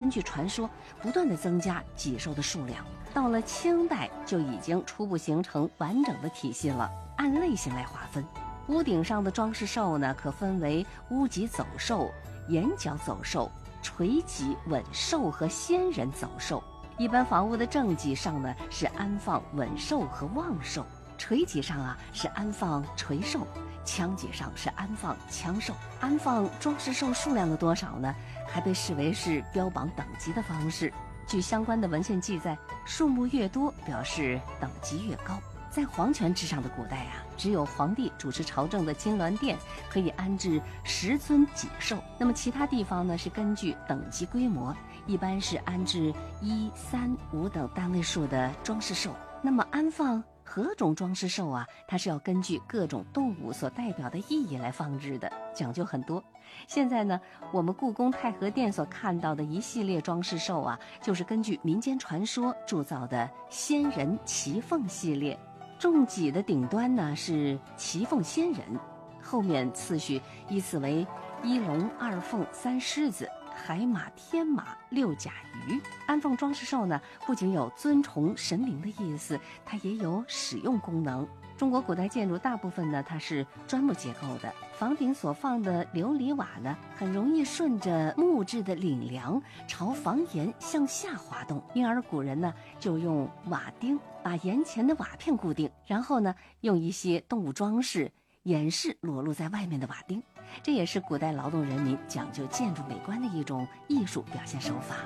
根据传说不断的增加脊兽的数量。到了清代就已经初步形成完整的体系了，按类型来划分。屋顶上的装饰兽呢，可分为屋脊走兽、檐角走兽、垂脊稳兽和仙人走兽。一般房屋的正脊上呢是安放稳兽和旺兽，垂脊上啊是安放垂兽，枪脊上是安放枪兽。安放装饰兽数量的多少呢，还被视为是标榜等级的方式。据相关的文献记载，数目越多，表示等级越高。在皇权之上的古代啊，只有皇帝主持朝政的金銮殿可以安置10尊脊兽。那么其他地方呢，是根据等级规模，一般是安置1、3、5等单位数的装饰兽。那么安放何种装饰兽啊，它是要根据各种动物所代表的意义来放置的，讲究很多。现在呢，我们故宫太和殿所看到的一系列装饰兽啊，就是根据民间传说铸造的仙人骑凤系列。重脊的顶端呢是骑凤仙人，后面次序依次为1龙2凤3狮子、海马、天马、6甲鱼。安放装饰兽呢，不仅有尊崇神明的意思，它也有使用功能。中国古代建筑大部分呢，它是砖木结构的，房顶所放的琉璃瓦呢，很容易顺着木质的檩梁朝房檐向下滑动，因而古人呢就用瓦钉把檐前的瓦片固定，然后呢用一些动物装饰掩饰裸露在外面的瓦钉。这也是古代劳动人民讲究建筑美观的一种艺术表现手法。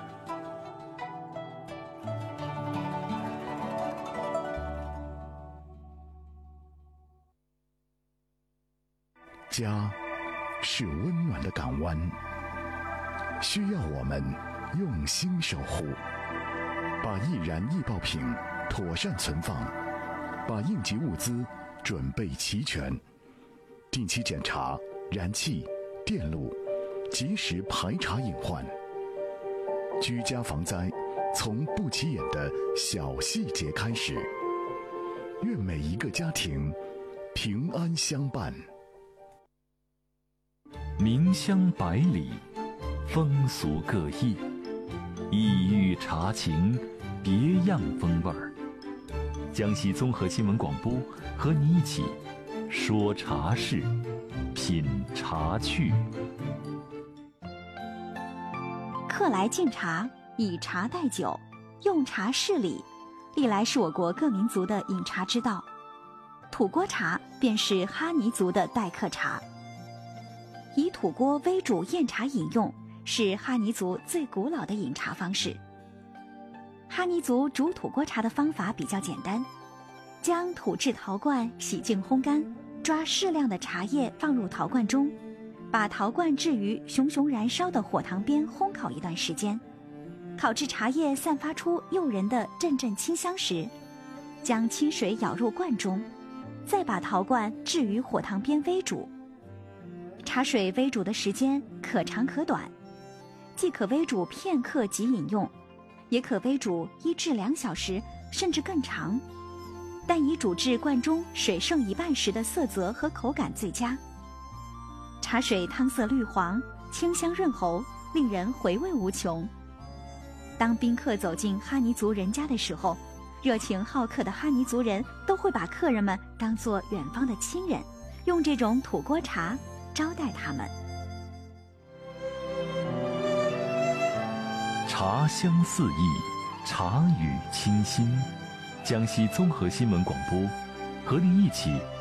家是温暖的港湾，需要我们用心守护，把易燃易爆品妥善存放，把应急物资准备齐全，定期检查燃气、电路，及时排查隐患。居家防灾从不起眼的小细节开始，愿每一个家庭平安相伴。 名香百里，风俗各异，异域茶情，别样风味儿。江西综合新闻广播和你一起说茶事，品茶趣。 客来敬茶，以茶代酒，用茶事礼，历来是我国各民族的饮茶之道。土锅茶便是哈尼族的待客茶。以土锅煨煮宴茶饮用，是哈尼族最古老的饮茶方式。哈尼族煮土锅茶的方法比较简单，将土制陶罐洗净烘干，抓适量的茶叶放入陶罐中，把陶罐置于熊熊燃烧的火塘边烘烤一段时间，烤至茶叶散发出诱人的阵阵清香时，将清水舀入罐中，再把陶罐置于火塘边煨煮。茶水煨煮的时间可长可短，既可煨煮片刻即饮用，也可煨煮1至2小时，甚至更长。但以煮至罐中水剩一半时的色泽和口感最佳。茶水汤色绿黄，清香润喉，令人回味无穷。当宾客走进哈尼族人家的时候，热情好客的哈尼族人都会把客人们当作远方的亲人，用这种土锅茶招待他们。 茶香四溢，茶语清新。江西综合新闻广播和您一起